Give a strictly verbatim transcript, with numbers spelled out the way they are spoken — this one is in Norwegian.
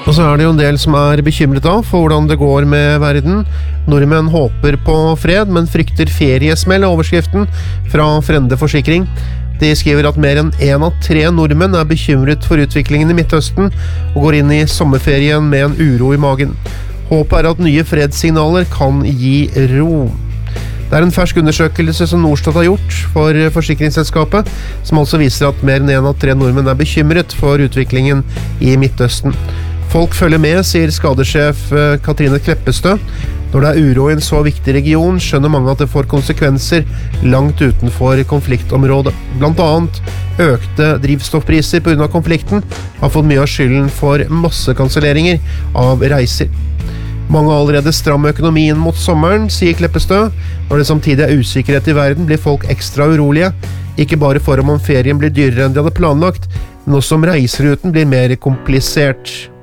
Og så er det jo en del som er bekymret av for hvordan det går med verden. Nordmenn håper på fred, men frykter feriesmell av overskriften fra Frende Forsikring. De skriver at mer enn en av tre nordmenn er bekymret for utviklingen i Midtøsten og går inn i sommerferien med en uro i magen. Håpet er at nye fredssignaler kan gi ro. Det er en fersk undersøkelse som Norstat har gjort for forsikringsselskapet, som altså viser at mer enn en av tre nordmenn er bekymret for utviklingen i Midtøsten. Folk følger med, sier skadesjef Katrine Kleppestø. Når det er uro i en så viktig region, skjønner mange at det får konsekvenser langt utenfor konfliktområdet. Blant annet økte drivstoffpriser på grunn av konflikten har fått mye av skylden for massekanselleringer av reiser. Mange har allerede stram økonomien mot sommeren, sier Kleppestø. Når det samtidig er usikkerhet i verden, blir folk ekstra urolige. Ikke bare for om ferien blir dyrere enn de hadde planlagt, men også om reiseruten blir mer komplisert.